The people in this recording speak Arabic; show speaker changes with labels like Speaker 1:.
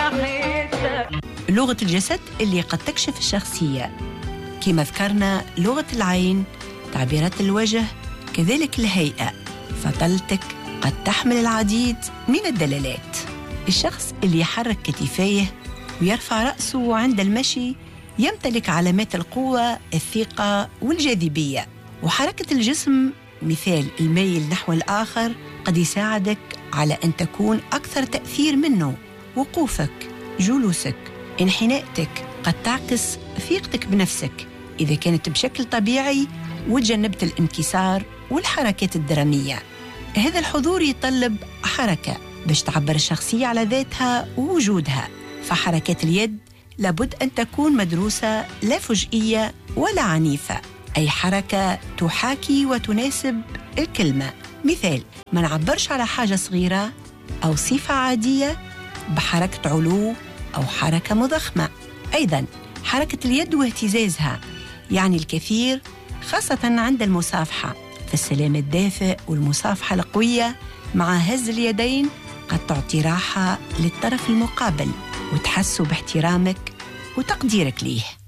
Speaker 1: لغة الجسد اللي قد تكشف الشخصية، كما ذكرنا لغة العين، تعبيرات الوجه، كذلك الهيئة، فطلتك قد تحمل العديد من الدلالات. الشخص اللي يحرك كتفيه ويرفع رأسه عند المشي يمتلك علامات القوة، الثقة والجاذبية. وحركة الجسم مثال الميل نحو الآخر قد يساعدك على أن تكون أكثر تأثير منه. وقوفك، جلوسك، انحناءتك قد تعكس ثقتك بنفسك إذا كانت بشكل طبيعي وتجنبت الانكسار والحركات الدرامية. هذا الحضور يطلب حركة باش تعبر الشخصية على ذاتها ووجودها. فحركات اليد لابد أن تكون مدروسة، لا فجئية ولا عنيفة، أي حركة تحاكي وتناسب الكلمة. مثال، ما نعبرش على حاجة صغيرة أو صفة عادية بحركة علو أو حركة مضخمة. أيضاً حركة اليد واهتزازها يعني الكثير، خاصة عند المصافحة، فالسلام الدافئ والمصافحة القوية مع هز اليدين قد تعطي راحة للطرف المقابل وتحسه باحترامك وتقديرك ليه.